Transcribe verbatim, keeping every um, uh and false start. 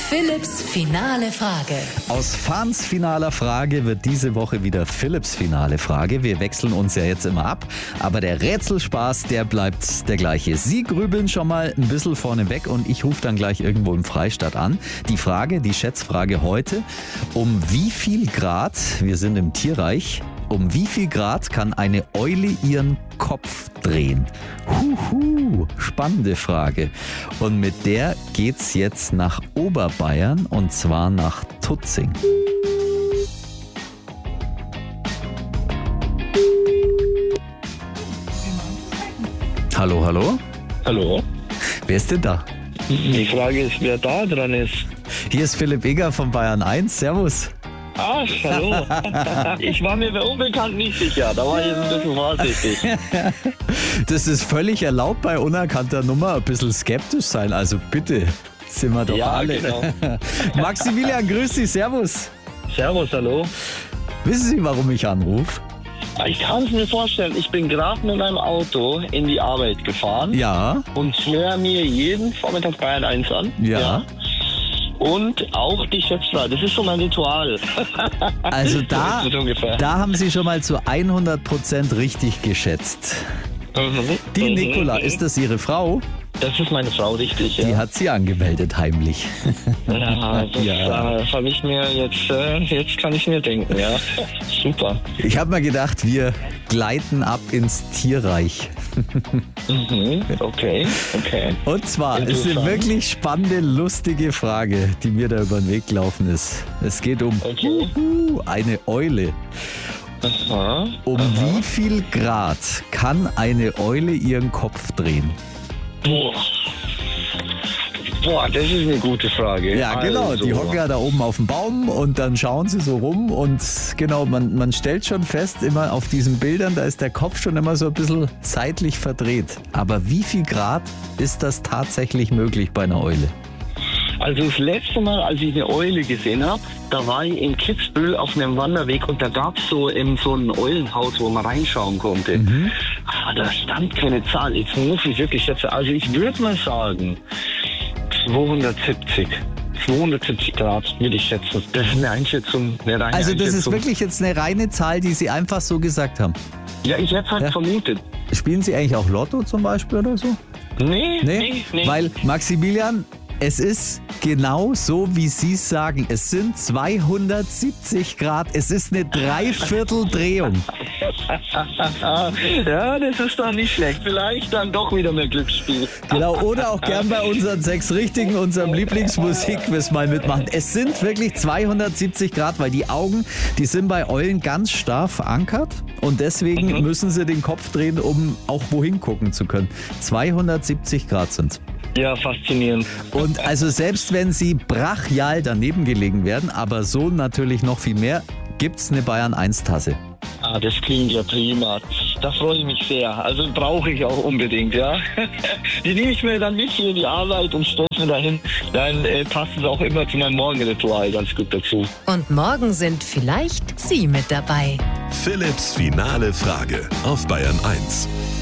Philipps finale Frage. Aus Fans finaler Frage wird diese Woche wieder Philipps finale Frage. Wir wechseln uns ja jetzt immer ab, aber der Rätselspaß, der bleibt der gleiche. Sie grübeln schon mal ein bisschen vorne weg und ich rufe dann gleich irgendwo im Freistaat an. Die Frage, die Schätzfrage heute, um wie viel Grad, wir sind im Tierreich, um wie viel Grad kann eine Eule ihren Kopf drehen? Huhu, spannende Frage. Und mit der geht's jetzt nach Oberbayern und zwar nach Tutzing. Hallo, hallo? Hallo? Wer ist denn da? Die Frage ist, wer da dran ist. Hier ist Philipp Egger von Bayern eins. Servus. Ach, hallo. Ich war mir bei Unbekannt nicht sicher. Da war ich jetzt ein bisschen vorsichtig. Das ist völlig erlaubt, bei unerkannter Nummer ein bisschen skeptisch sein. Also bitte, sind wir doch Ja, alle. genau. Maximilian, grüß Sie, servus. Servus, hallo. Wissen Sie, warum ich anrufe? Ich kann es mir vorstellen, ich bin gerade mit meinem Auto in die Arbeit gefahren Ja, und höre mir jeden Vormittag Bayern eins an. ja. Und auch die Schätzfrage. Das ist so mein Ritual. Also da, So ist es ungefähr. da haben Sie schon mal zu hundert Prozent richtig geschätzt. Mhm. Die Mhm. Nicola, ist das Ihre Frau? Das ist meine Frau, richtig, Die ja. hat Sie angemeldet, heimlich. Ja, das Ja. äh, habe ich mir jetzt, äh, jetzt kann ich mir denken, ja. Super. Ich habe mal gedacht, wir gleiten ab ins Tierreich. Mhm, okay, okay. Und zwar ist eine Interessant. wirklich spannende, lustige Frage, die mir da über den Weg gelaufen ist. Es geht um Okay. Huhu, eine Eule. Aha. Um wie viel Grad kann eine Eule ihren Kopf drehen? Boah. Boah, das ist eine gute Frage. Ja, genau. Also, Die hocken ja da oben auf dem Baum und dann schauen sie so rum und genau, man, man stellt schon fest, immer auf diesen Bildern, da ist der Kopf schon immer so ein bisschen seitlich verdreht. Aber wie viel Grad ist das tatsächlich möglich bei einer Eule? Also das letzte Mal, als ich eine Eule gesehen habe, da war ich in Kitzbühel auf einem Wanderweg und da gab es so, eben so ein Eulenhaus, wo man reinschauen konnte. Mhm. Aber da stand keine Zahl. Jetzt muss ich wirklich schätzen. Also ich würde mal sagen, zweihundertsiebzig. zweihundertsiebzig Grad würde ich schätzen. Das ist eine Einschätzung, eine reine Also das ist Einschätzung. wirklich jetzt eine reine Zahl, die Sie einfach so gesagt haben. Ja, ich hätte halt Ja. vermutet. Spielen Sie eigentlich auch Lotto zum Beispiel oder so? Nee, nee, nee. Weil, Maximilian, es ist genau so, wie Sie es sagen. Es sind zweihundertsiebzig Grad. Es ist eine Dreivierteldrehung. Ja, das ist doch nicht schlecht. Vielleicht dann doch wieder mehr Glücksspiel. Genau, oder auch gern bei unseren sechs Richtigen, unserem Lieblingsmusikquiz mal mitmachen. Es sind wirklich zweihundertsiebzig Grad, weil die Augen, die sind bei Eulen ganz starr verankert und deswegen Mhm. müssen sie den Kopf drehen, um auch wohin gucken zu können. zweihundertsiebzig Grad sind's. Ja, faszinierend. Und also selbst wenn sie brachial daneben gelegen werden, aber so natürlich noch viel mehr, gibt's eine Bayern eins Tasse. Ah, das klingt ja prima. Da freue ich mich sehr. Also brauche ich auch unbedingt, ja. Die nehme ich mir dann mit hier in die Arbeit und stelle mir dahin. Dann äh, passt es auch immer zu meinem Morgenritual ganz gut dazu. Und morgen sind vielleicht Sie mit dabei. Philipps finale Frage auf Bayern eins.